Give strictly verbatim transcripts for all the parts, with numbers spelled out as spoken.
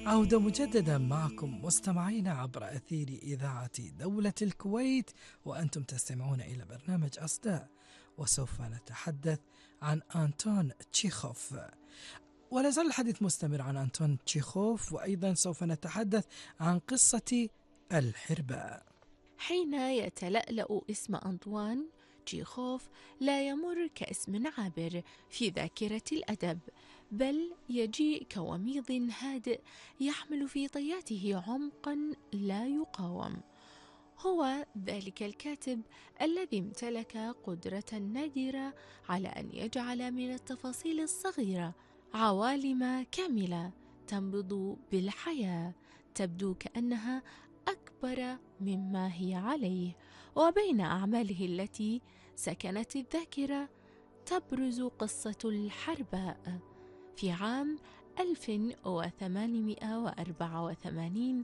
عودة مجددا معكم مستمعين عبر أثير إذاعة دولة الكويت، وأنتم تستمعون إلى برنامج أصداء، وسوف نتحدث عن أنتون تشيخوف. ولا زال الحديث مستمر عن أنتون تشيخوف، وأيضا سوف نتحدث عن قصة الحرباء. حين يتلألأ اسم أنطوان تشيخوف لا يمر كاسم عابر في ذاكرة الأدب، بل يجيء كوميض هادئ يحمل في طياته عمقا لا يقاوم. هو ذلك الكاتب الذي امتلك قدرة نادرة على أن يجعل من التفاصيل الصغيرة عوالم كاملة تنبض بالحياة، تبدو كأنها أكبر مما هي عليه. وبين أعماله التي سكنت الذاكرة تبرز قصة الحرباء في عام ألف وثمانمائة وأربعة وثمانين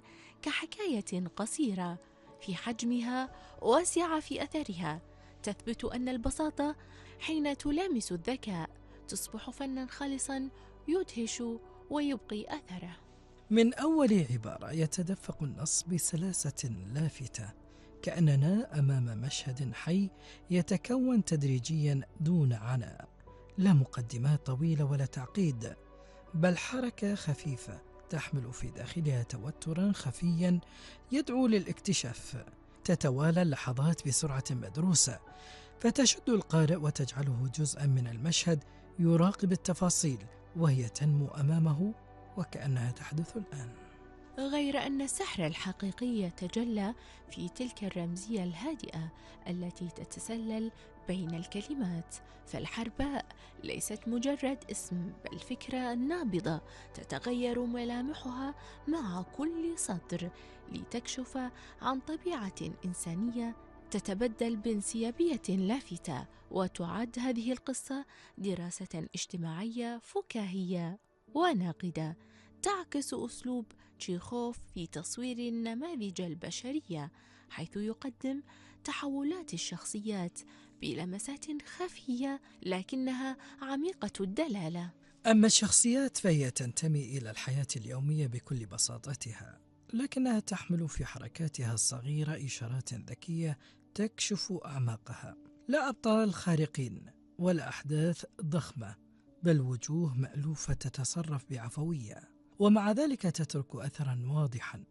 كحكاية قصيرة في حجمها واسعة في أثرها، تثبت أن البساطة حين تلامس الذكاء تصبح فناً خالصاً يدهش ويبقي أثره. من أول عبارة يتدفق النص بسلاسة لافتة، كأننا أمام مشهد حي يتكون تدريجيا دون عناء، لا مقدمات طويلة ولا تعقيد، بل حركة خفيفة تحمل في داخلها توترا خفيا يدعو للاكتشاف. تتوالى اللحظات بسرعة مدروسة، فتشد القارئ وتجعله جزءا من المشهد يراقب التفاصيل وهي تنمو أمامه وكأنها تحدث الآن. غير أن السحر الحقيقي يتجلى في تلك الرمزية الهادئة التي تتسلل بين الكلمات، فالحرباء ليست مجرد اسم بل فكرة نابضة تتغير ملامحها مع كل سطر لتكشف عن طبيعة إنسانية تتبدل بانسيابية لافتة. وتعد هذه القصة دراسة اجتماعية فكاهية وناقدة تعكس أسلوب تشيخوف في تصوير النماذج البشرية، حيث يقدم تحولات الشخصيات بلمسات خفية لكنها عميقة الدلالة. أما الشخصيات فهي تنتمي إلى الحياة اليومية بكل بساطتها، لكنها تحمل في حركاتها الصغيرة إشارات ذكية تكشف أعماقها. لا أبطال خارقين ولا أحداث ضخمة، بل وجوه مألوفة تتصرف بعفوية، ومع ذلك تترك أثرا واضحا